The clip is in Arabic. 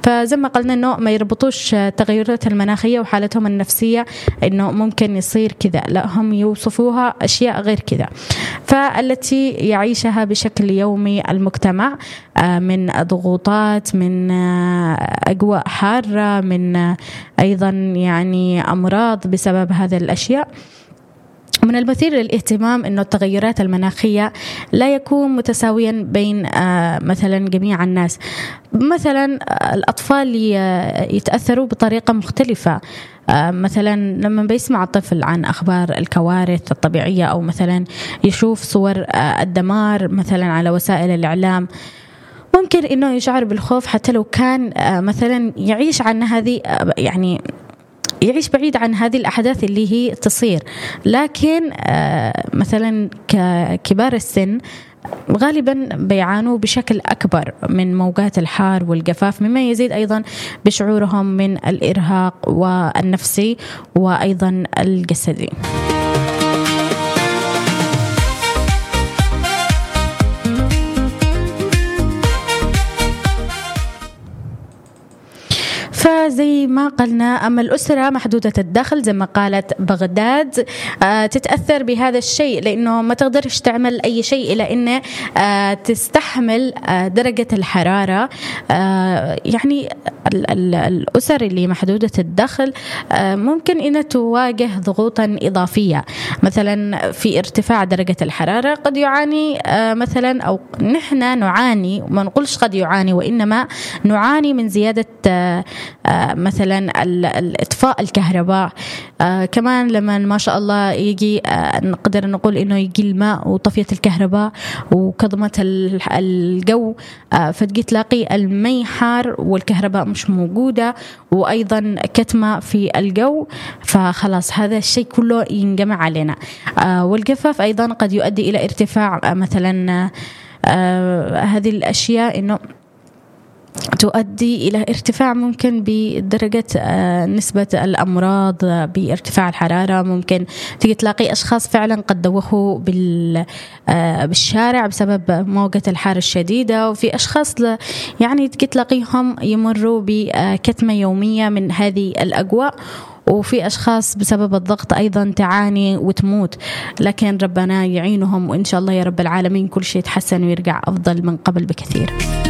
فزي ما قلنا إنه ما يربطوش التغيرات المناخية وحالتهم النفسية إنه ممكن يصير كذا، لا هم يوصفوها أشياء غير كذا. فالتي يعيشها بشكل يومي المجتمع من ضغوطات، من أجواء حارة، من أيضا يعني أمراض بسبب هذه الأشياء. من المثير للاهتمام أنه التغيرات المناخية لا يكون متساويا بين مثلا جميع الناس. مثلا الأطفال يتأثروا بطريقة مختلفة. مثلا لما بيسمع الطفل عن أخبار الكوارث الطبيعية أو مثلا يشوف صور الدمار مثلا على وسائل الإعلام، ممكن أنه يشعر بالخوف حتى لو كان مثلا يعيش عن هذه، يعني يعيش بعيد عن هذه الأحداث اللي هي تصير. لكن مثلا ككبار السن غالبا بيعانوا بشكل أكبر من موجات الحار والجفاف، مما يزيد أيضا بشعورهم من الإرهاق والنفسي وأيضا الجسدي. فزي ما قلنا، أما الأسرة محدودة الدخل زي ما قالت بغداد تتأثر بهذا الشيء، لأنه ما تقدرش تعمل أي شيء إلا إنه تستحمل درجة الحرارة. يعني الأسر اللي محدودة الدخل ممكن إنها تواجه ضغوطا إضافية، مثلا في ارتفاع درجة الحرارة قد يعاني مثلا، أو نحن نعاني، ما نقولش قد يعاني، وإنما نعاني من زيادة مثلا اطفاء الكهرباء. كمان لما ما شاء الله يجي نقدر نقول انه يجي الماء وطفية الكهرباء وكظمة الجو، فتجي تلاقي المي حار والكهرباء مش موجودة، وايضا كتمة في الجو، فخلاص هذا الشيء كله ينجمع علينا. والجفاف ايضا قد يؤدي الى ارتفاع مثلا هذه الاشياء، انه تؤدي إلى ارتفاع ممكن بدرجة نسبة الأمراض بارتفاع الحرارة. ممكن تيجي تلاقي أشخاص فعلا قد دوخوا بالشارع بسبب موجة الحر الشديدة، وفي أشخاص يعني تيجي تلاقيهم يمروا بكتمة يومية من هذه الأجواء، وفي أشخاص بسبب الضغط أيضا تعاني وتموت. لكن ربنا يعينهم، وإن شاء الله يا رب العالمين كل شيء يتحسن ويرجع أفضل من قبل بكثير.